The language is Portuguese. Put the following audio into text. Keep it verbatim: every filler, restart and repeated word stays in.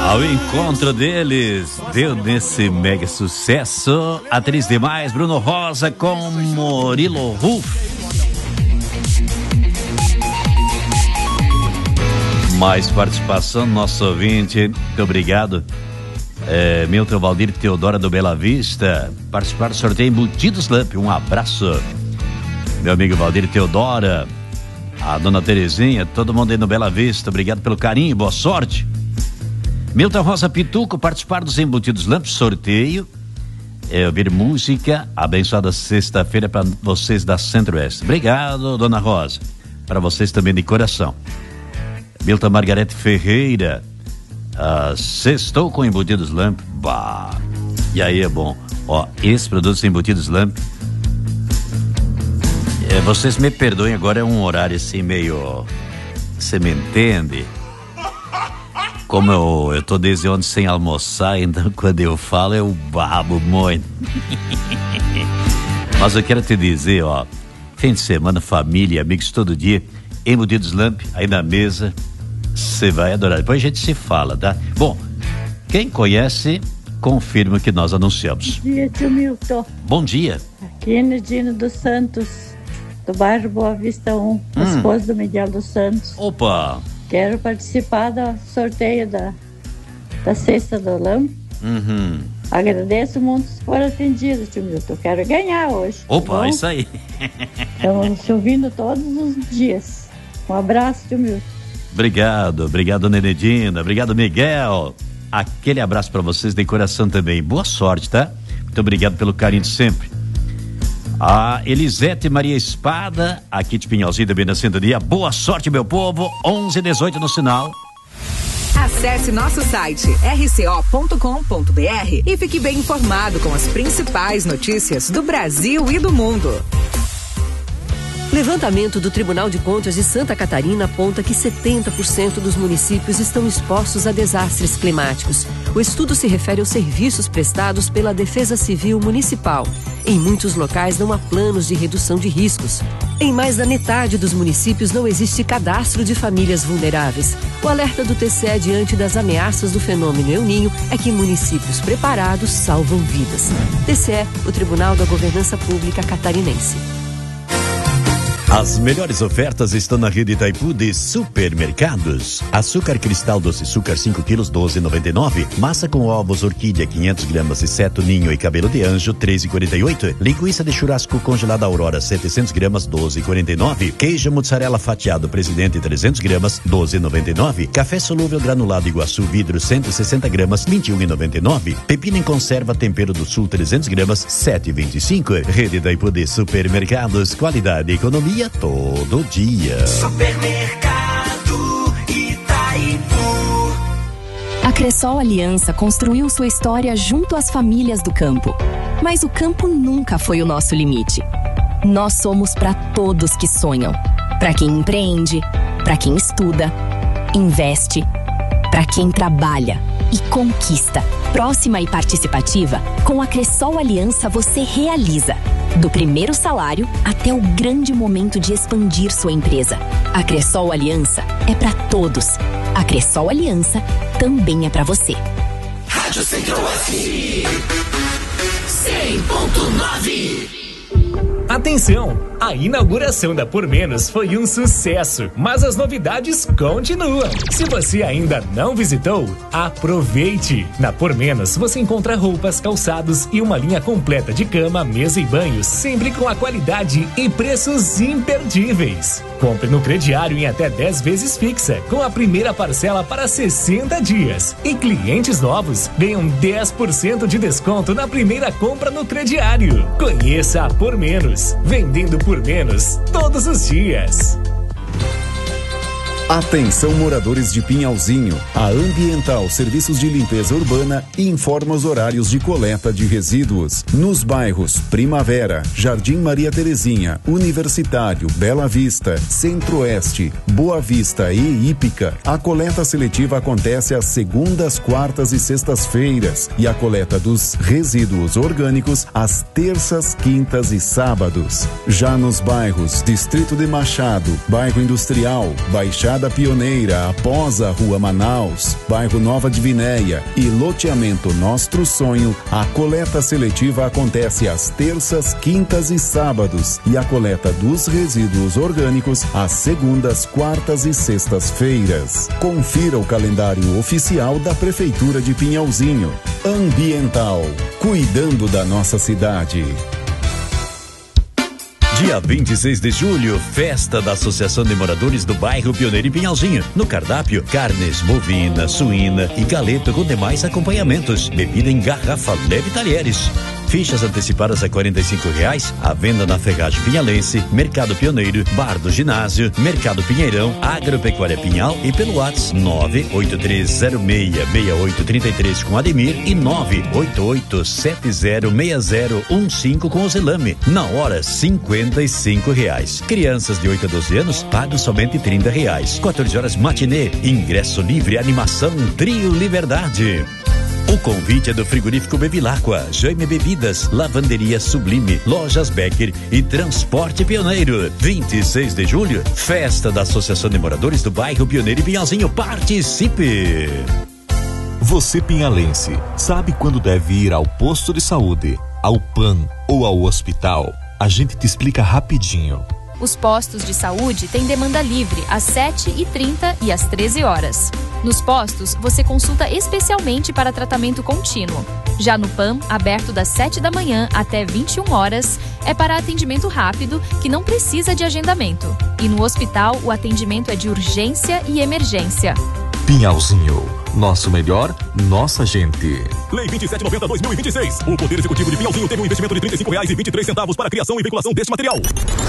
Ao encontro deles, deu nesse mega sucesso, Atriz Demais, Bruno Rosa com Murilo Ruf. Mais participação, nosso ouvinte, muito obrigado. É, Milton Valdir Teodora do Bela Vista, participar do sorteio Embutidos Lamp, um abraço. Meu amigo Valdir Teodora, a dona Terezinha, todo mundo aí no Bela Vista, obrigado pelo carinho, boa sorte. Milton Rosa Pituco, participar dos Embutidos Lamp, sorteio, é, ouvir música, abençoada sexta-feira para vocês da Centro-Oeste. Obrigado, dona Rosa, para vocês também de coração. Milton Margarete Ferreira, ah, sextou com Embutidos Lamp, bah, e aí é bom, ó, esses produtos Embutidos Lamp, é, vocês me perdoem, agora é um horário assim meio, você me entende? Como eu, eu tô desde ontem sem almoçar, então quando eu falo eu babo muito. Mas eu quero te dizer, ó, fim de semana, família, amigos todo dia, Embutidos Lamp, aí na mesa, você vai adorar. Depois a gente se fala, tá? Bom, quem conhece, confirma que nós anunciamos. Bom dia, tio Milton. Bom dia. Aqui é Nedino dos Santos, do bairro Boa Vista um, hum. esposa do Miguel dos Santos. Opa! Quero participar do sorteio da, da cesta do Lamp. Uhum. Agradeço muito se for atendido, tio Milton. Quero ganhar hoje. Opa, tá isso aí. Estamos te ouvindo todos os dias. Um abraço, tio Milton. Obrigado, obrigado, Nenedina. Obrigado, Miguel. Aquele abraço para vocês de coração também. Boa sorte, tá? Muito obrigado pelo carinho de sempre. A Elisete Maria Espada, aqui de Pinhalzinho, também na sintonia. Boa sorte, meu povo. onze e dezoito no sinal. Acesse nosso site r c o ponto com ponto b r e fique bem informado com as principais notícias do Brasil e do mundo. Levantamento do Tribunal de Contas de Santa Catarina aponta que setenta por cento dos municípios estão expostos a desastres climáticos. O estudo se refere aos serviços prestados pela Defesa Civil Municipal. Em muitos locais não há planos de redução de riscos. Em mais da metade dos municípios não existe cadastro de famílias vulneráveis. O alerta do T C E diante das ameaças do fenômeno El Ninho é que municípios preparados salvam vidas. T C E, o Tribunal da Governança Pública Catarinense. As melhores ofertas estão na rede Itaipu de supermercados. Açúcar cristal doce açúcar cinco quilos, doze reais e noventa e nove centavos. Massa com ovos orquídea quinhentas gramas e seto ninho e cabelo de anjo, três reais e quarenta e oito centavos. Linguiça de churrasco congelada Aurora, setecentas gramas, doze reais e quarenta e nove centavos. Queijo mussarela fatiado Presidente, trezentas gramas, doze reais e noventa e nove centavos. Café solúvel granulado Iguaçu vidro, cento e sessenta gramas, vinte e um reais e noventa e nove centavos. Pepino em conserva Tempero do Sul, trezentas gramas, sete reais e vinte e cinco centavos. Rede Itaipu de supermercados, qualidade e economia todo dia. Supermercado Itaipu. A Cressol Aliança construiu sua história junto às famílias do campo. Mas o campo nunca foi o nosso limite. Nós somos para todos que sonham. Para quem empreende, para quem estuda, investe, para quem trabalha e conquista. Próxima e participativa, com a Cressol Aliança você realiza. Do primeiro salário até o grande momento de expandir sua empresa. A Cressol Aliança é para todos. A Cressol Aliança também é para você. Rádio Centro-Oeste cem ponto nove. Atenção! A inauguração da Por Menos foi um sucesso, mas as novidades continuam. Se você ainda não visitou, aproveite! Na Por Menos você encontra roupas, calçados e uma linha completa de cama, mesa e banhos, sempre com a qualidade e preços imperdíveis. Compre no crediário em até dez vezes fixa, com a primeira parcela para sessenta dias. E clientes novos ganham dez por cento de desconto na primeira compra no crediário. Conheça a Por Menos, vendendo por menos todos os dias. Atenção moradores de Pinhalzinho, a Ambiental Serviços de Limpeza Urbana informa os horários de coleta de resíduos. Nos bairros Primavera, Jardim Maria Terezinha, Universitário, Bela Vista, Centro-Oeste, Boa Vista e Ípica, a coleta seletiva acontece às segundas, quartas e sextas-feiras e a coleta dos resíduos orgânicos às terças, quintas e sábados. Já nos bairros Distrito de Machado, Bairro Industrial, Baixada Estrada Pioneira, após a Rua Manaus, bairro Nova Divinéia e loteamento Nostro Sonho, a coleta seletiva acontece às terças, quintas e sábados e a coleta dos resíduos orgânicos às segundas, quartas e sextas-feiras. Confira o calendário oficial da Prefeitura de Pinhalzinho. Ambiental, cuidando da nossa cidade. Dia vinte e seis de julho, festa da Associação de Moradores do Bairro Pioneiro em Pinhalzinho. No cardápio, carnes bovina, suína e galeto com demais acompanhamentos. Bebida em garrafa leve talheres. Fichas antecipadas a quarenta e cinco reais, à venda na Ferragem Pinhalense, Mercado Pioneiro, Bar do Ginásio, Mercado Pinheirão, Agropecuária Pinhal e pelo WhatsApp nove oito três zero seis, seis oito três três com Ademir e nove oito oito sete zero seis zero um cinco com o Zelame. Na hora, cinquenta e cinco reais. Crianças de oito a doze anos pagam somente trinta reais. quatorze horas matinê, ingresso livre, animação Trio Liberdade. O convite é do Frigorífico Bevilacqua, Jaime Bebidas, Lavanderia Sublime, Lojas Becker e Transporte Pioneiro. vinte e seis de julho, festa da Associação de Moradores do Bairro Pioneiro e Pinhalzinho. Participe! Você pinhalense, sabe quando deve ir ao posto de saúde, ao P A M ou ao hospital? A gente te explica rapidinho. Os postos de saúde têm demanda livre às sete e trinta e às treze horas. Nos postos, você consulta especialmente para tratamento contínuo. Já no P A M, aberto das sete da manhã até vinte e uma horas, é para atendimento rápido, que não precisa de agendamento. E no hospital, o atendimento é de urgência e emergência. Pinhalzinho, nosso melhor, nossa gente. Lei vinte e sete noventa barra dois mil e vinte e seis. O Poder Executivo de Pinhalzinho teve um investimento de trinta e cinco reais e vinte e três centavos para a criação e veiculação deste material.